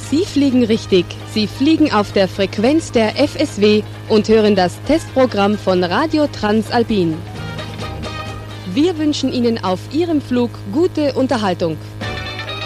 Sie fliegen richtig. Sie fliegen auf der Frequenz der FSW und hören das Testprogramm von Radio Transalpin. Wir wünschen Ihnen auf Ihrem Flug gute Unterhaltung.